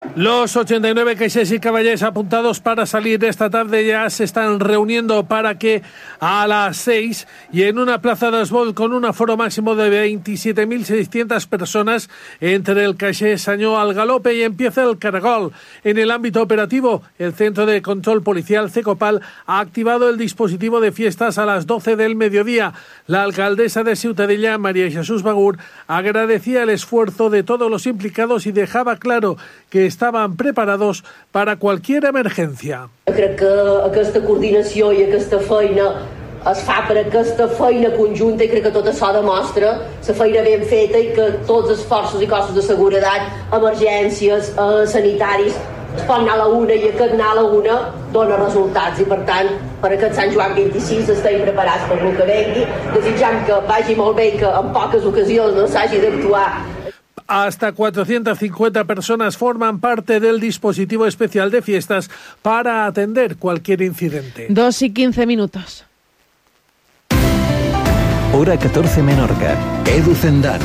Los 89 caixers y caballers apuntados para salir esta tarde ya se están reuniendo para que a las 6 y en una plaza de Esbol con un aforo máximo de 27.600 personas entre el caixer Sañó al galope y empieza el caragol. En el ámbito operativo, el Centro de Control Policial Cecopal ha activado el dispositivo de fiestas a las 12 del mediodía. La alcaldesa de Ciutadella, María Jesús Bagur, agradecía el esfuerzo de todos los implicados y dejaba claro que estaven preparats per a qualsevol emergència. Crec que aquesta coordinació i aquesta feina es fa per aquesta feina conjunta i crec que tot això demostra la feina ben feta i que tots els forces i cossos de seguretat, emergències, sanitaris, es pot anar a la una i aquest anar a la una dona resultats i per tant per aquest Sant Joan 26 estem preparats per el que vengui, desitjam que vagi molt bé i que en poques ocasions no s'hagi d'actuar. Hasta 450 personas forman parte del dispositivo especial de fiestas para atender cualquier incidente. 2:15. Hora 14 Menorca. Edu Zendán.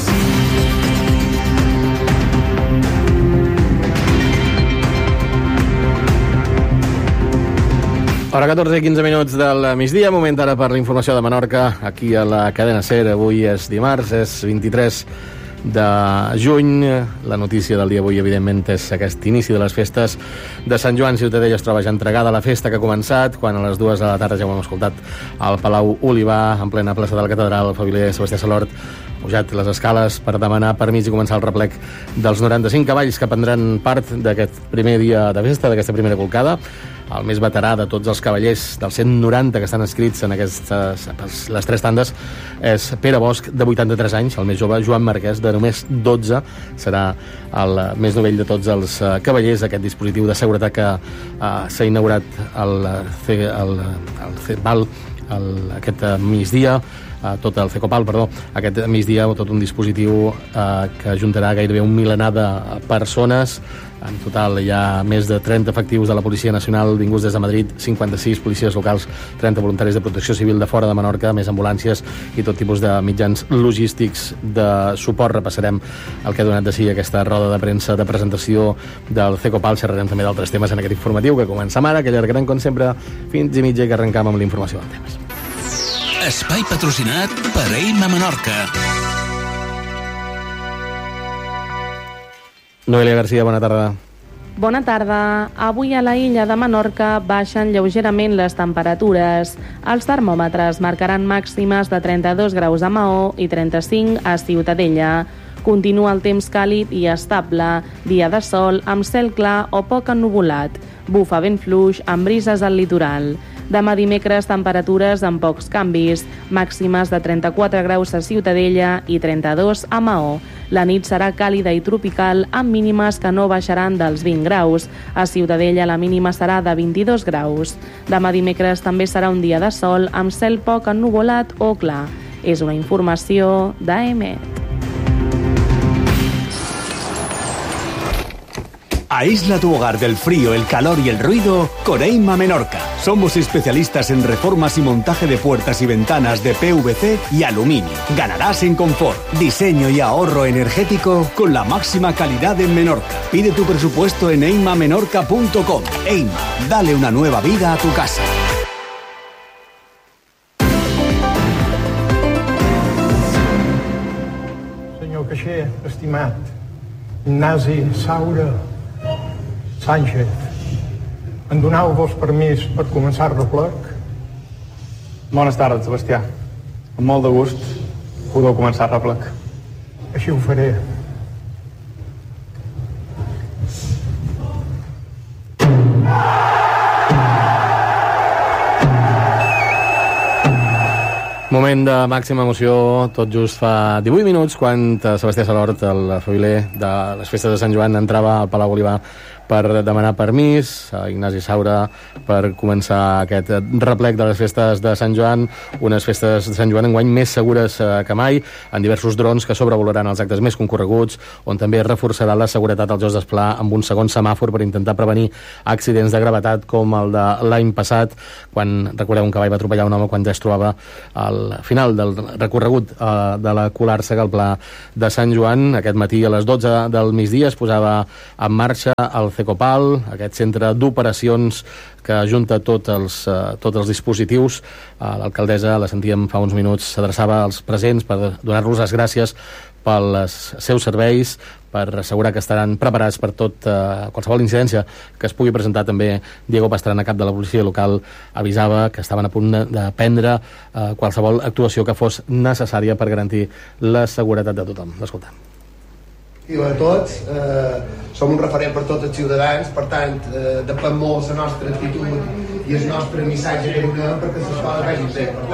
Hora 14 i 15 minuts del migdia, moment ara per la informació de Menorca, aquí a la cadena SER. Avui és dimarts, és 23 de juny. La notícia del dia avui, evidentment, és aquest inici de les festes de Sant Joan. Ciutadella es troba ja entregada a la festa que ha començat, quan a les 2 de la tarda ja ho hem escoltat al Palau Olivar, en plena plaça de la Catedral. El faviler Sebastià Salort ha pujat les escales per demanar permís i començar el replec dels 95 cavalls que prendran part d'aquest primer dia de festa, d'aquesta primera colcada. El més veterà de tots els cavallers, dels 190 que estan escrits en les 3 tandes, és Pere Bosch, de 83 anys. El més jove, Joan Marquès, de només 12, serà el més novell de tots els cavallers. Aquest dispositiu de seguretat que s'ha inaugurat el CEPAL aquest migdia, tot el Cecopal, perdó, aquest migdia, tot un dispositiu que ajuntarà gairebé un milenar de persones. En total hi ha més de 30 efectius de la Policia Nacional vinguts des de Madrid, 56 policies locals, 30 voluntaris de protecció civil de fora de Menorca, més ambulàncies i tot tipus de mitjans logístics de suport. Repassarem el que ha donat de si aquesta roda de premsa de presentació del Cecopal. Xerrarem també d'altres temes en aquest informatiu que comença ara, que allargarem com sempre fins i mitja i que arrencam amb la informació dels temes. Espai patrocinat per Eima Menorca. Noelia Garcia, bona tarda. Bona tarda. Avui a la illa de Menorca baixen lleugerament les temperatures. Els termòmetres marcaran màximes de 32 graus a Maó i 35 a Ciutadella. Continua el temps càlid i estable, dia de sol amb cel clar o poc ennuvolat. Bufa vent fluix amb brises al litoral. Demà dimecres, temperatures amb pocs canvis, màximes de 34 graus a Ciutadella i 32 a Maó. La nit serà càlida i tropical, amb mínimes que no baixaran dels 20 graus. A Ciutadella la mínima serà de 22 graus. Demà dimecres també serà un dia de sol, amb cel poc ennuvolat o clar. És una informació d'AEMET. Aísla tu hogar del frío, el calor y el ruido con Eima Menorca. Somos especialistas en reformas y montaje de puertas y ventanas de PVC y aluminio. Ganarás en confort, diseño y ahorro energético con la máxima calidad en Menorca. Pide tu presupuesto en eimamenorca.com. Eima, dale una nueva vida a tu casa. Senyor caixer, estimat, Ignasi Saura Sánchez, em doneu-vos permís per començar el replec? Bones tardes, Sebastià. Amb molt de gust podeu començar el replec. Així ho faré. Moment de màxima emoció, tot just fa 18 minuts, quan Sebastià Salort, el faviler de les festes de Sant Joan, entrava al Palau Olivar per demanar permís a Ignasi Saura per començar aquest replec de les festes de Sant Joan, unes festes de Sant Joan enguany més segures que mai, en diversos drons que sobrevolaran els actes més concorreguts, on també reforçarà la seguretat al Jos d'Esplà amb un segon semàfor per intentar prevenir accidents de gravetat com el de l'any passat, quan recordeu un cavall va atropellar un home quan ja es trobava al final del recorregut de la Colàrsega al Pla de Sant Joan. Aquest matí a les 12 del migdia es posava en marxa el CECOPAL, aquest centre d'operacions que ajunta tots els dispositius. L'alcaldessa, la sentíem fa uns minuts, s'adreçava als presents per donar-los les gràcies pels seus serveis, per assegurar que estaran preparats per qualsevol incidència que es pugui presentar. També Diego Pastrana, cap de la policia local, avisava que estaven a punt de prendre qualsevol actuació que fos necessària per garantir la seguretat de tothom. L'escoltem. I a tots, som un referent per tots els ciutadans, per tant, depèn molt la nostra actitud i el nostre missatge que donem perquè les coses vagin bé. Per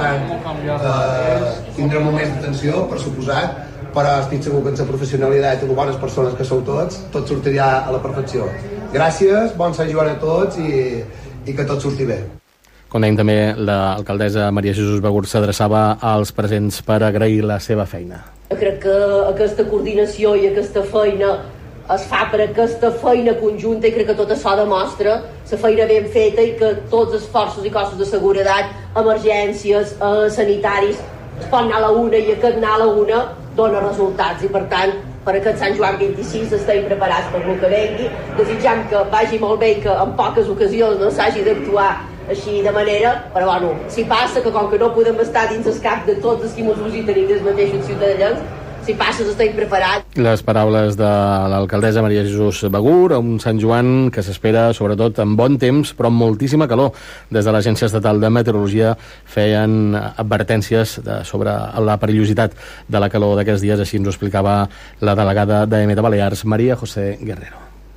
tant, tindrem moments de tensió, per suposat, però estic segur que amb la professionalitat i les bones persones que sou tots, tot sortirà a la perfecció. Gràcies, bon Sant Joan a tots i que tot surti bé. Com dèiem, també l'alcaldessa Maria Jesús Begur s'adreçava als presents per agrair la seva feina. Crec que aquesta coordinació i aquesta feina es fa per aquesta feina conjunta i crec que tot això demostra la feina ben feta i que tots els esforços i cossos de seguretat, emergències, sanitaris, es pot anar a la una i aquest anar a la una dona resultats i per tant per aquest Sant Joan 26 estem preparats per el que vengui, desitjam que vagi molt bé, que en poques ocasions no s'hagi d'actuar així de manera, però bueno, si passa que com que no podem estar dins el cap de tots els que ens visiten i dels mateixos ciutadans, si passa estem preparats. Les paraules de l'alcaldessa Maria Jesús Begur, un Sant Joan que s'espera sobretot amb bon temps però amb moltíssima calor. Des de l'Agència Estatal de Meteorologia feien advertències sobre la perillositat de la calor d'aquests dies, així ens ho explicava la delegada d'EMET Balears, María José Guerrero.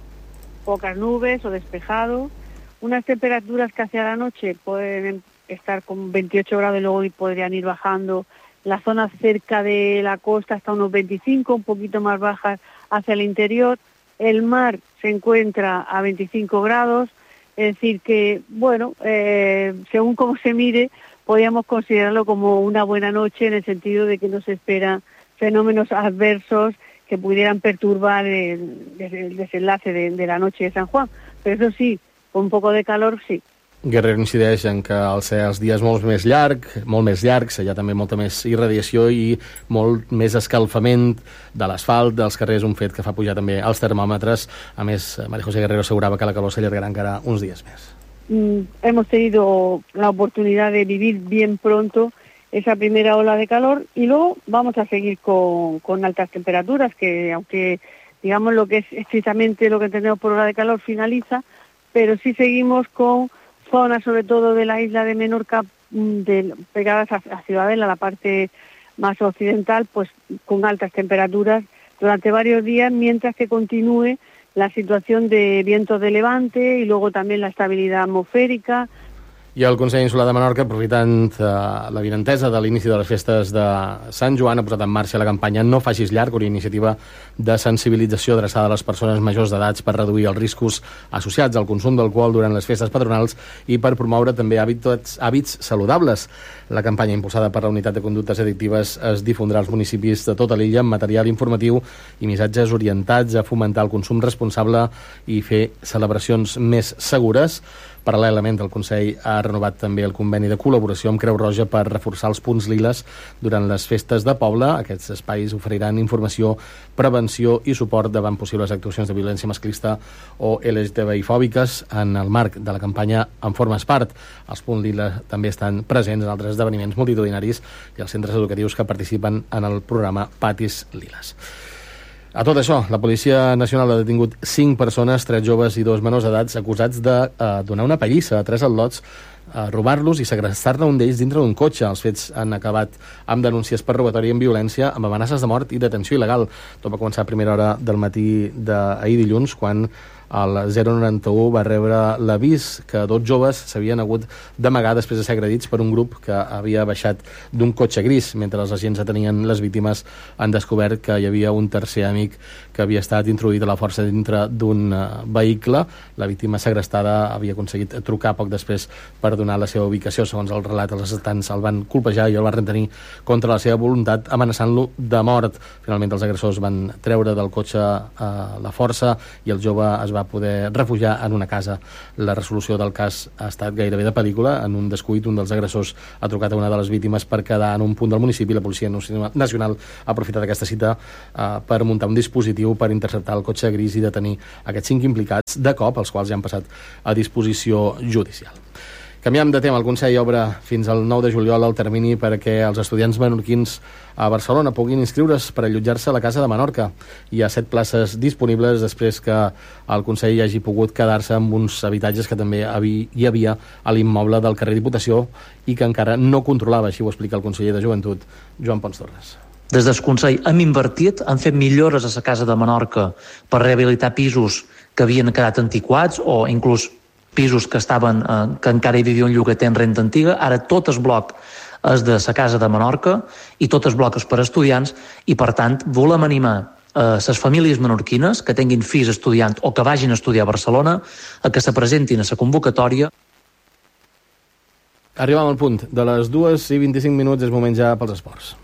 Pocas nubes o despejado, unas temperaturas que hacia la noche pueden estar con 28 grados y luego podrían ir bajando. La zona cerca de la costa hasta unos 25, un poquito más bajas hacia el interior. El mar se encuentra a 25 grados, es decir que, bueno, según cómo se mire, podríamos considerarlo como una buena noche en el sentido de que nos esperan fenómenos adversos que pudieran perturbar el desenlace de la noche de San Juan. Pero eso sí, con un poco de calor, sí. Guerrero incideix en que al ser els dies molt més llargs, hi ha també molta més irradiació i molt més escalfament de l'asfalt, dels carrers, un fet que fa pujar també els termòmetres. A més, María José Guerrero assegurava que la calor s'allargarà encara uns dies més. Hemos tenido la oportunidad de vivir bien pronto esa primera ola de calor y luego vamos a seguir con altas temperaturas, que aunque digamos lo que es estrictamente lo que tenemos por ola de calor finaliza, pero sí seguimos con zonas sobre todo de la isla de Menorca pegadas a Ciudadela, la parte más occidental, pues con altas temperaturas durante varios días, mientras que continúe la situación de vientos de levante y luego también la estabilidad atmosférica. I el Consell Insular de Menorca, aprofitant l'avinentesa de l'inici de les festes de Sant Joan, ha posat en marxa la campanya No facis llarg, una iniciativa de sensibilització adreçada a les persones majors d'edats per reduir els riscos associats al consum d'alcohol durant les festes patronals i per promoure també hàbits saludables. La campanya impulsada per la Unitat de Conductes Addictives es difondrà als municipis de tota l'illa amb material informatiu i missatges orientats a fomentar el consum responsable i fer celebracions més segures. Paral·lelament, el Consell ha renovat també el conveni de col·laboració amb Creu Roja per reforçar els punts liles durant les festes de poble. Aquests espais oferiran informació, prevenció i suport davant possibles actuacions de violència masclista o LGTBI-fòbiques en el marc de la campanya En formes part. Els punts lila també estan presents en altres esdeveniments multitudinaris i els centres educatius que participen en el programa Patis Liles. A tot això, la Policia Nacional ha detingut 5 persones, 3 joves i 2 menors d'edats, acusats de donar una pallissa a 3 al·lots robar-los i segrestar-ne un d'ells dintre d'un cotxe. Els fets han acabat amb denúncies per robatori amb violència, amb amenaces de mort i detenció il·legal. Tot va començar a primera hora del matí d'ahir dilluns, quan el 091 va rebre l'avís que 2 joves s'havien hagut d'amagar després de ser agredits per un grup que havia baixat d'un cotxe gris. Mentre els agents detenien les víctimes, han descobert que hi havia un tercer amic que havia estat introduït a la força dintre d'un vehicle. La víctima segrestada havia aconseguit trucar poc després per donar la seva ubicació. Segons el relat, els assaltants el van colpejar i el van retenir contra la seva voluntat, amenaçant-lo de mort. Finalment, els agressors van treure del cotxe la força i el jove es va poder refugiar en una casa. La resolució del cas ha estat gairebé de pel·lícula. En un descuit, un dels agressors ha trucat a una de les víctimes per quedar en un punt del municipi. La Policia Nacional ha aprofitat aquesta cita per muntar un dispositiu per interceptar el cotxe gris i detenir aquests 5 implicats de cop, els quals ja han passat a disposició judicial. Canviem de tema. El Consell obre fins al 9 de juliol el termini perquè els estudiants menorquins a Barcelona puguin inscriure's per allotjar-se a la Casa de Menorca. Hi ha 7 places disponibles després que el Consell hagi pogut quedar-se amb uns habitatges que també hi havia a l'immoble del carrer Diputació i que encara no controlava. Així ho explica el conseller de Joventut, Joan Pons Torres. Des del Consell hem invertit, hem fet millores a la Casa de Menorca per rehabilitar pisos que havien quedat antiquats o inclús pisos que encara hi vivia un llogater en renta antiga. Ara tot el bloc és de la Casa de Menorca i tot el bloc és per estudiants i, per tant, volem animar les famílies menorquines que tinguin fills estudiants o que vagin a estudiar a Barcelona a que se presentin a la convocatòria. Arribem al punt de les 2:25, és moment ja pels esports.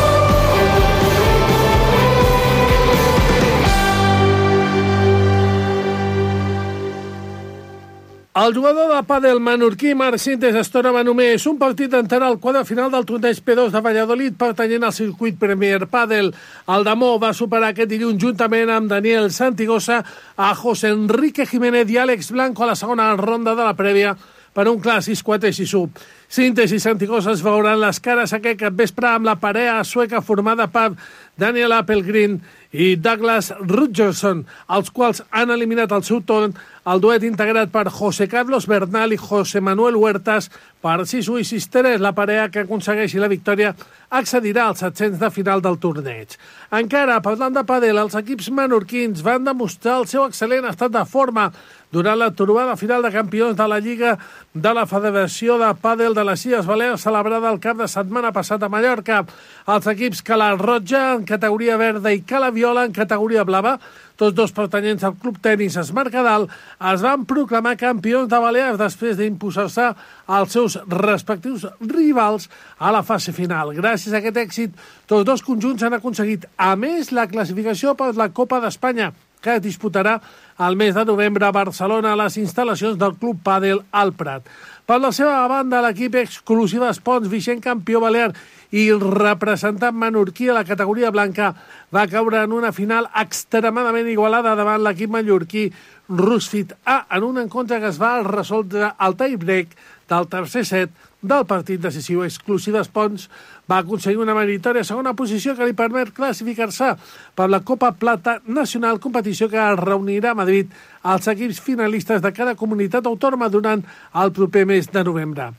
El jugador de pàdel menorquí Marc Sintes es tornava només un partit d'entrar al quadre final del torneig P2 de Valladolid pertanyent al circuit Premier Pàdel. El Damó va superar aquest dilluns juntament amb Daniel Santigosa a José Enrique Jiménez i Àlex Blanco a la segona ronda de la prèvia per un clar 6-4 i 6-1. Sintes i Santigosa es veuran les cares aquest vespre amb la parella sueca formada per Daniel Appelgren i Douglas Rutgerson, els quals han eliminat al seu torn el duet integrat per José Carlos Bernal i José Manuel Huertas per 6-1 i 6-3. La parella que aconsegueixi la victòria accedirà als 700 de final del torneig. Encara, parlant de pàdel, els equips menorquins van demostrar el seu excel·lent estat de forma durant la trobada final de campions de la Lliga de la Federació de Pàdel de les Illes Balears celebrada el cap de setmana passat a Mallorca. Els equips Cala Roja en categoria verda i Cala Viola en categoria blava, tots dos pertanyents al Club Tenis Es Mercadal, es van proclamar campions de Balears després d'imposar-se als seus respectius rivals a la fase final. Gràcies a aquest èxit, tots dos conjunts han aconseguit, a més, la classificació per la Copa d'Espanya, que es disputarà al mes de novembre a Barcelona a les instal·lacions del Club Pàdel al Prat. Per la seva banda, l'equip Exclusiva Esports, vigent campió balear i el representant menorquí a la categoria blanca, va caure en una final extremadament igualada davant l'equip mallorquí Rusfit A en un encontre que es va resoldre al tie-break del tercer set del partit decisiu. Exclusiva Esports va aconseguir una meritòria segona posició que li permet classificar-se per la Copa Plata Nacional, competició que es reunirà a Madrid als equips finalistes de cada comunitat autònoma durant el proper mes de novembre.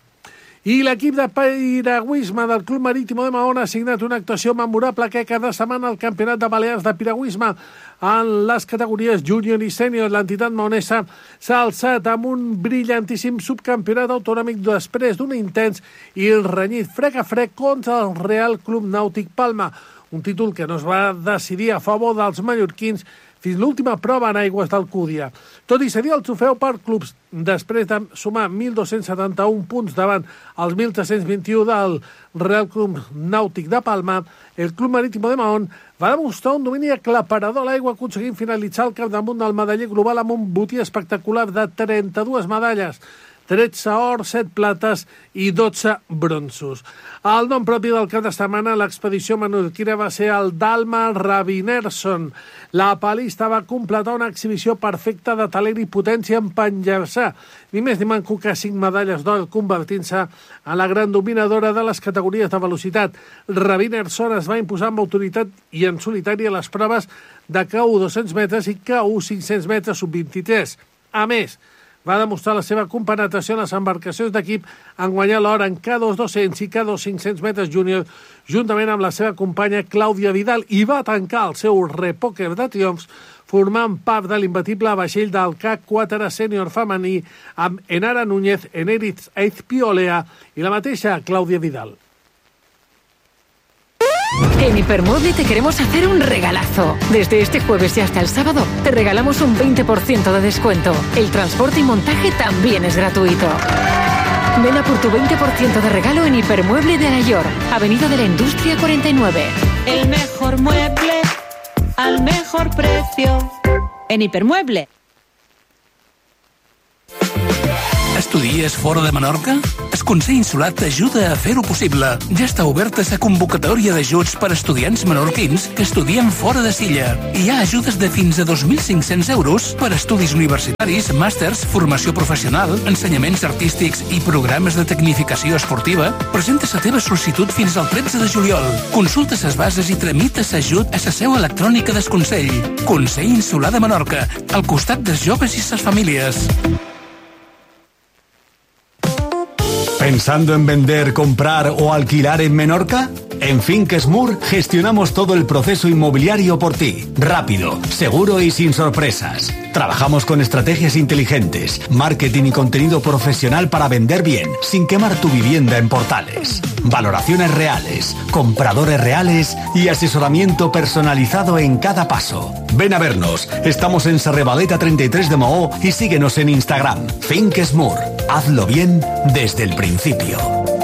I l'equip de piragüisme del Club Marítimo de Mahón ha signat una actuació memorable que cada setmana al Campionat de Balears de Piragüisme en les categories júnior i sènior. L'entitat maonesa s'ha alçat amb un brillantíssim subcampionat autonòmic després d'un intens i renyit frec a frec contra el Real Club Nàutic Palma, un títol que no es va decidir a favor dels mallorquins fins l'última prova en aigües d'Alcúdia. Tot i cedir el trofeu per clubs després de sumar 1.271 punts davant els 1.321 del Real Club Nàutic de Palma, el Club Marítimo de Mahón va demostrar un domini aclaparador a l'aigua, aconseguint finalitzar el capdamunt del medaller global amb un botí espectacular de 32 medalles, 13 or, 7 plates i 12 bronzos. El nom propi del cap de setmana, l'expedició menorquina, va ser el Dalma Rabinerson. La palista va completar una exhibició perfecta de talent i potència en penjar-se, ni més ni manco que 5 medalles d'or, convertint-se en la gran dominadora de les categories de velocitat. Rabinerson es va imposar amb autoritat i en solitari a les proves de KU 200 metres i KU 500 metres sub-23. A més, va demostrar la seva compenetració en les embarcacions d'equip en guanyar l'or en K2 200 i K2 500 metres júnior, juntament amb la seva companya Clàudia Vidal, i va tancar el seu repòquer de triomfs formant part de l'imbatible vaixell del K4 sènior femení amb Enara Núñez, Eneritz Aizpiolea i la mateixa Clàudia Vidal. En Hipermueble te queremos hacer un regalazo. Desde este jueves y hasta el sábado te regalamos un 20% de descuento. El transporte y montaje también es gratuito. Ven a por tu 20% de regalo en Hipermueble de Alayor, Avenida de la Industria 49. El mejor mueble al mejor precio. En Hipermueble. Estudies fora de Menorca? El Consell Insular t'ajuda a fer-ho possible. Ja està oberta la convocatòria d'ajuts per a estudiants menorquins que estudien fora de Silla. Hi ha ajudes de fins a 2.500 euros per a estudis universitaris, màsters, formació professional, ensenyaments artístics i programes de tecnificació esportiva. Presenta la teva sol·licitud fins al 13 de juliol. Consulta les bases i tramita l'ajut a la seu electrònica del Consell. Consell Insular de Menorca, al costat dels joves i les famílies. ¿Pensando en vender, comprar o alquilar en Menorca? En Finques Moore gestionamos todo el proceso inmobiliario por ti. Rápido, seguro y sin sorpresas. Trabajamos con estrategias inteligentes, marketing y contenido profesional para vender bien, sin quemar tu vivienda en portales. Valoraciones reales, compradores reales y asesoramiento personalizado en cada paso. Ven a vernos. Estamos en Sarrebaleta 33 de Maó y síguenos en Instagram. Finques Moore. Hazlo bien desde el principio.